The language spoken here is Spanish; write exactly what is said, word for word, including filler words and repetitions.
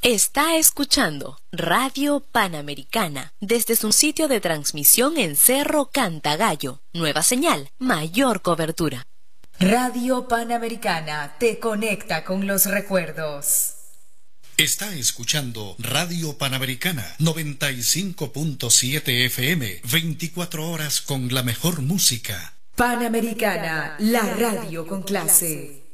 Está escuchando Radio Panamericana desde su sitio de transmisión en Cerro Cantagallo. Nueva señal, mayor cobertura. Radio Panamericana te conecta con los recuerdos. Está escuchando Radio Panamericana noventa y cinco punto siete F M, veinticuatro horas con la mejor música. Panamericana, la radio con clase.